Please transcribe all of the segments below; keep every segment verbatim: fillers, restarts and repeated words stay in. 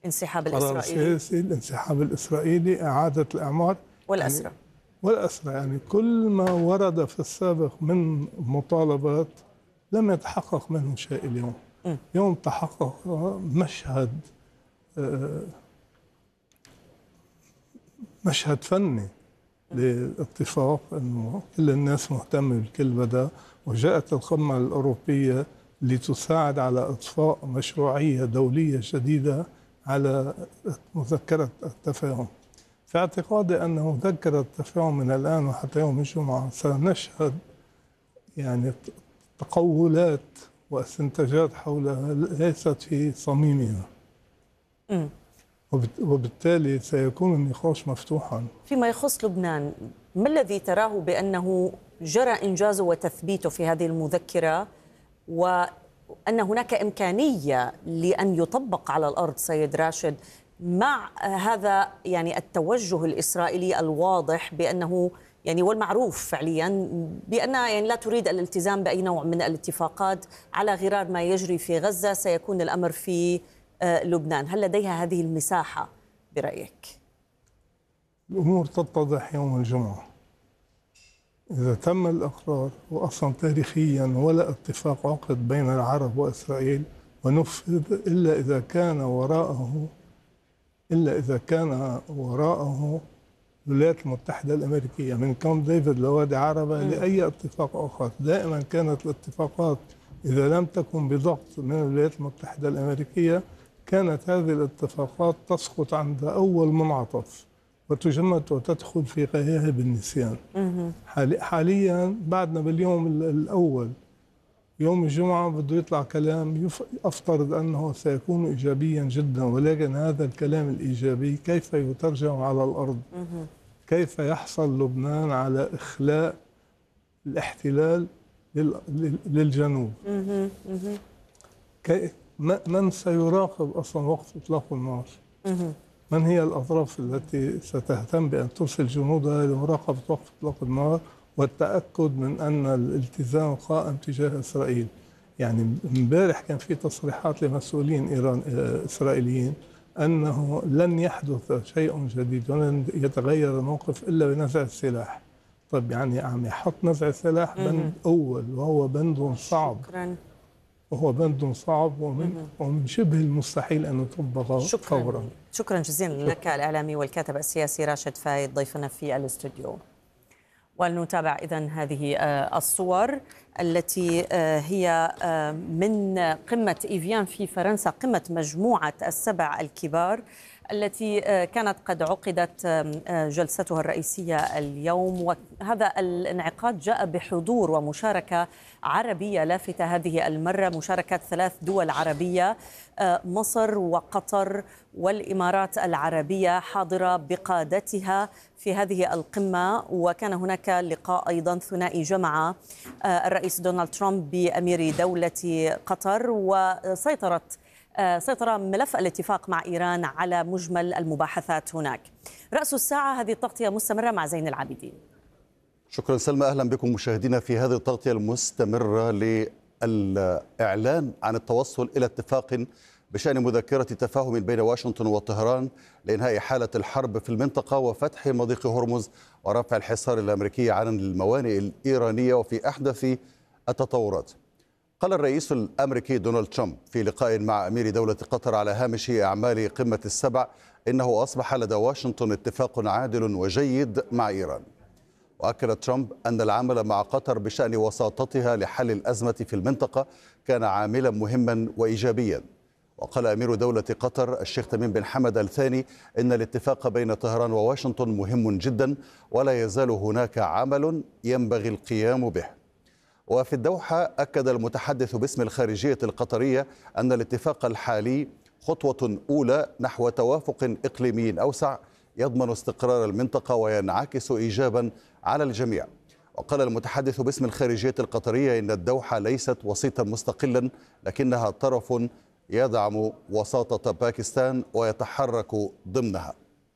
انسحاب قرار الإسرائيلي سياسي، الانسحاب الإسرائيلي، إعادة الإعمار والأسرى. يعني والأسرى. يعني كل ما ورد في السابق من مطالبات لم يتحقق منه شيء اليوم. م. يوم تحقق مشهد مشهد فني للاتفاق، انه كل الناس مهتمه بالكل بدا، وجاءت القمه الاوروبيه لتساعد على اطفاء مشروعيه دوليه جديده على مذكره التفاهم. في اعتقادي ان مذكره التفاهم من الان وحتى يوم الجمعه سنشهد يعني تقولات واستنتاجات حولها ليست في صميمها. م. وبالتالي سيكون النقاش مفتوحا. فيما يخص لبنان، ما الذي تراه بأنه جرى إنجازه وتثبيته في هذه المذكرة، وأن هناك إمكانية لأن يطبق على الأرض سيد راشد مع هذا يعني التوجه الإسرائيلي الواضح بأنه يعني والمعروف فعليا بأن يعني لا تريد الالتزام بأي نوع من الاتفاقات على غرار ما يجري في غزة، سيكون الأمر في لبنان. هل لديها هذه المساحة برأيك؟ الأمور تتضح يوم الجمعة. إذا تم الإقرار، وأصلا تاريخيا ولا اتفاق عقد بين العرب وإسرائيل ونفذ إلا إذا كان وراءه إلا إذا كان وراءه الولايات المتحدة الأمريكية، من كامب ديفيد لوادي عربة لأي اتفاق آخر. دائما كانت الاتفاقات إذا لم تكن بضغط من الولايات المتحدة الأمريكية كانت هذه الاتفاقات تسقط عند أول منعطف وتجمد وتدخل في غياهب النسيان. حاليا بعدنا باليوم الأول، يوم الجمعة بده يطلع كلام أفترض أنه سيكون إيجابيا جدا، ولكن هذا الكلام الإيجابي كيف يترجم على الأرض؟ كيف يحصل لبنان على إخلاء الاحتلال للجنوب؟ من سيراقب أصلا وقت إطلاق النار؟ من هي الأطراف التي ستهتم بأن ترسل جنودها لمراقبة وقت إطلاق النار والتأكد من أن الالتزام قائم تجاه إسرائيل؟ يعني امبارح كان في تصريحات لمسؤولين إيران إسرائيليين أنه لن يحدث شيء جديد ولن يتغير الموقف إلا بنزع السلاح. طيب يعني عم يحط نزع السلاح بند أول، وهو بند صعب. شكرا. وهو بند صعب ومن, ومن شبه المستحيل أن يطبق فورا. شكرا جزيلا لك الإعلامي والكاتب السياسي راشد فايد ضيفنا في الاستوديو. ولنتابع إذن هذه الصور التي هي من قمة إيفيان في فرنسا، قمة مجموعة السبع الكبار التي كانت قد عقدت جلستها الرئيسية اليوم. وهذا الانعقاد جاء بحضور ومشاركة عربية لافتة هذه المرة، مشاركة ثلاث دول عربية، مصر وقطر والإمارات العربية حاضرة بقادتها في هذه القمة. وكان هناك لقاء أيضا ثنائي جمع الرئيس دونالد ترامب بأمير دولة قطر، وسيطرت سيطر ملف الاتفاق مع إيران على مجمل المباحثات هناك. رأس الساعة هذه التغطية مستمرة مع زين العابدين. شكرا سلمى، أهلا بكم مشاهدينا في هذه التغطية المستمرة للإعلان عن التوصل إلى اتفاق بشأن مذكرة تفاهم بين واشنطن وطهران لإنهاء حالة الحرب في المنطقة وفتح مضيق هرمز ورفع الحصار الأمريكي عن الموانئ الإيرانية وفي أحدث التطورات. قال الرئيس الأمريكي دونالد ترامب في لقاء مع أمير دولة قطر على هامش أعمال قمة السبع إنه أصبح لدى واشنطن اتفاق عادل وجيد مع إيران. وأكد ترامب أن العمل مع قطر بشأن وساطتها لحل الأزمة في المنطقة كان عاملا مهما وإيجابيا. وقال أمير دولة قطر الشيخ تميم بن حمد الثاني إن الاتفاق بين طهران وواشنطن مهم جدا ولا يزال هناك عمل ينبغي القيام به. وفي الدوحة أكد المتحدث باسم الخارجية القطرية أن الاتفاق الحالي خطوة أولى نحو توافق إقليمي أوسع يضمن استقرار المنطقة وينعكس إيجابا على الجميع. وقال المتحدث باسم الخارجية القطرية إن الدوحة ليست وسيطا مستقلا لكنها طرف يدعم وساطة باكستان ويتحرك ضمنها.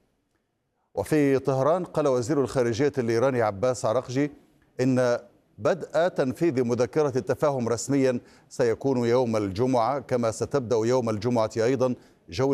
وفي طهران قال وزير الخارجية الإيراني عباس عراقجي إن بدء تنفيذ مذكرة التفاهم رسميا سيكون يوم الجمعة، كما ستبدأ يوم الجمعة أيضا جولة